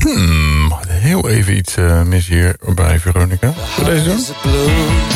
Heel even iets mis hier bij Veronica. Voor deze doen?